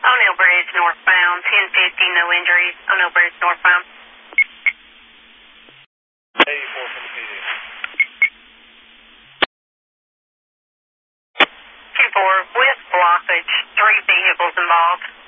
O'Neill Bridge northbound, 1050, no injuries. O'Neill Bridge northbound. 84 from the PD. 2-4, with blockage, 3 vehicles involved.